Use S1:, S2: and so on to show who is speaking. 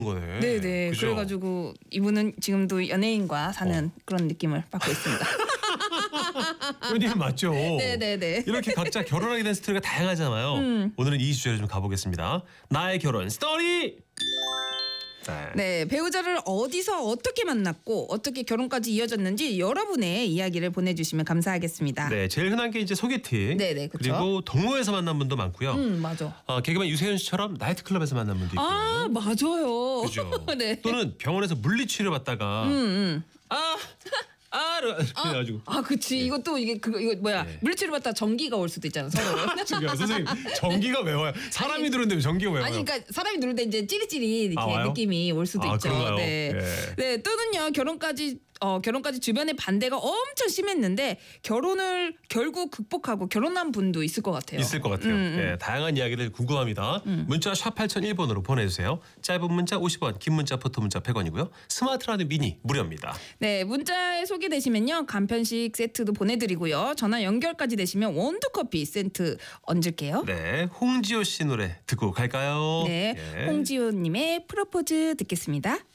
S1: 거네.
S2: 네네.
S1: 그죠?
S2: 그래가지고 이분은 지금도 연예인과 사는 그런 느낌을 받고 있습니다.
S1: 연예인 맞죠?
S2: 네네네.
S1: 이렇게 각자 결혼하게 된 스토리가 다양하잖아요. 오늘은 이 주제로 좀 가보겠습니다. 나의 결혼 스토리.
S2: 네, 배우자를 어디서 어떻게 만났고 어떻게 결혼까지 이어졌는지 여러분의 이야기를 보내주시면 감사하겠습니다.
S1: 네, 제일 흔한 게 이제 소개팅.
S2: 네네, 그쵸.
S1: 그리고 동호회에서 만난 분도 많고요.
S2: 맞아.
S1: 개그맨 유세윤 씨처럼 나이트클럽에서 만난 분도 있고.
S2: 아, 맞아요.
S1: 그죠.
S2: 네.
S1: 또는 병원에서 물리치료 받다가 그래가지고
S2: 그치. 이것도 이거 뭐야?
S1: 네.
S2: 물리치료 받다 전기가 올 수도 있잖아, 서로.
S1: 지금 선생님 전기가 왜 와요? 사람이 들었는데 전기가 왜 와요?
S2: 아니, 그러니까 사람이 누를 때 이제 찌릿찌릿 이렇게
S1: 와요?
S2: 느낌이 올 수도 있죠.
S1: 그런가요?
S2: 네.
S1: 예.
S2: 네, 또는요 결혼까지 주변의 반대가 엄청 심했는데 결혼을 결국 극복하고 결혼한 분도 있을 것 같아요.
S1: 있을 것 같아요. 예, 다양한 이야기들 궁금합니다. 문자 샵 8001번으로 보내주세요. 짧은 문자 50원, 긴 문자 포토 문자 100원이고요. 스마트 라디오 미니 무료입니다.
S2: 네, 문자에 소개되시면요 간편식 세트도 보내드리고요. 전화 연결까지 되시면 원두커피 세트 얹을게요.
S1: 네, 홍지호 씨 노래 듣고 갈까요?
S2: 네,
S1: 예.
S2: 홍지호님의 프로포즈 듣겠습니다.